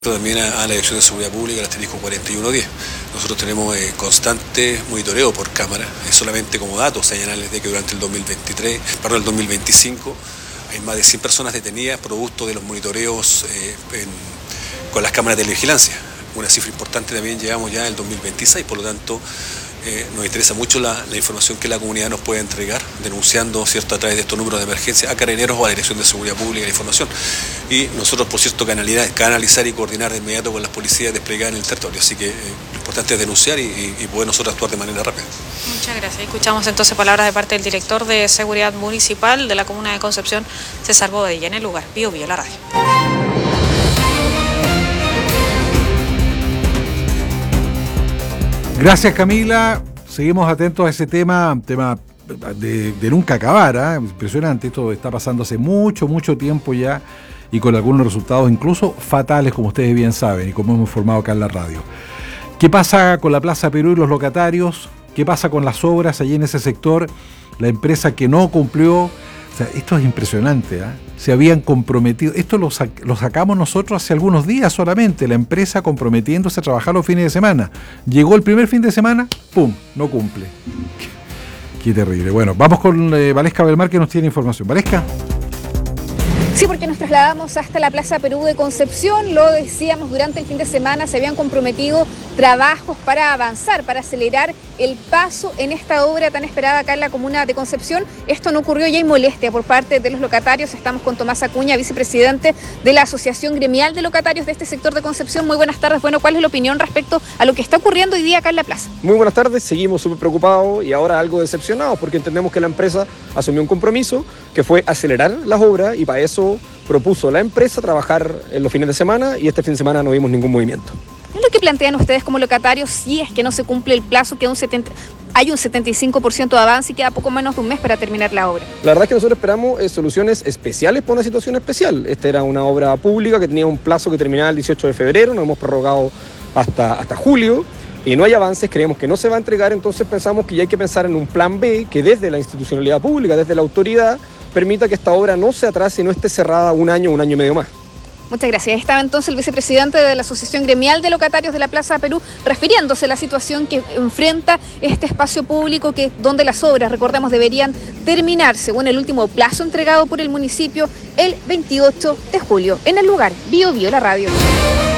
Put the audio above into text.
También a la Dirección de Seguridad Pública, el asterisco 4110. Nosotros tenemos constante monitoreo por cámara, es solamente como datos señalarles de que durante el 2025 hay más de 100 personas detenidas producto de los monitoreos con las cámaras de vigilancia. Una cifra importante también llevamos ya en el 2026, por lo tanto nos interesa mucho la información que la comunidad nos puede entregar, denunciando, ¿cierto?, a través de estos números de emergencia a Carabineros o a la Dirección de Seguridad Pública la información. Y nosotros, por cierto, canalizar y coordinar de inmediato con las policías desplegadas en el territorio. Así que lo importante es denunciar y poder nosotros actuar de manera rápida. Muchas gracias. Escuchamos entonces palabras de parte del director de Seguridad Municipal de la Comuna de Concepción, César Bodella, en el lugar. Bio Bio, la radio. Gracias, Camila. Seguimos atentos a ese tema de nunca acabar, ¿eh? Impresionante. Esto está pasando hace mucho tiempo ya y con algunos resultados incluso fatales, como ustedes bien saben y como hemos informado acá en la radio. ¿Qué pasa con la Plaza Perú y los locatarios? ¿Qué pasa con las obras allí en ese sector? La empresa que no cumplió. O sea, esto es impresionante, ¿eh? Se habían comprometido, esto lo sacamos nosotros hace algunos días solamente, la empresa comprometiéndose a trabajar los fines de semana. Llegó el primer fin de semana, ¡pum!, no cumple. Qué terrible. Bueno, vamos con Valesca Belmar, que nos tiene información. Valesca. Sí, porque nos trasladamos hasta la Plaza Perú de Concepción. Lo decíamos, durante el fin de semana se habían comprometido trabajos para avanzar, para acelerar el paso en esta obra tan esperada acá en la comuna de Concepción. Esto no ocurrió y hay molestia por parte de los locatarios. Estamos con Tomás Acuña, vicepresidente de la Asociación Gremial de Locatarios de este sector de Concepción. Muy buenas tardes. Bueno, ¿cuál es la opinión respecto a lo que está ocurriendo hoy día acá en la plaza? Muy buenas tardes. Seguimos súper preocupados y ahora algo decepcionados porque entendemos que la empresa asumió un compromiso que fue acelerar las obras y para eso propuso la empresa trabajar en los fines de semana y este fin de semana no vimos ningún movimiento. ¿Qué es lo que plantean ustedes como locatarios si es que no se cumple el plazo, que hay un 75% de avance y queda poco menos de un mes para terminar la obra? La verdad es que nosotros esperamos soluciones especiales para una situación especial. Esta era una obra pública que tenía un plazo que terminaba el 18 de febrero, nos hemos prorrogado hasta julio y no hay avances, creemos que no se va a entregar, entonces pensamos que ya hay que pensar en un plan B que desde la institucionalidad pública, desde la autoridad, permita que esta obra no se atrase y no esté cerrada un año y medio más. Muchas gracias. Estaba entonces el vicepresidente de la Asociación Gremial de Locatarios de la Plaza Perú refiriéndose a la situación que enfrenta este espacio público donde las obras, recordemos, deberían terminar según el último plazo entregado por el municipio el 28 de julio. En el lugar, Bio Bio, la radio.